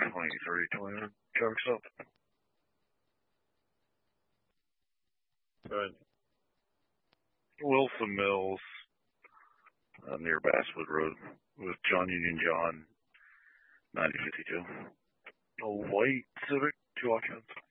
23 Toyota trucks up. Good. Wilson Mills, near Basswood Road, with John Union John, 9052. A white Civic, 2 occupants.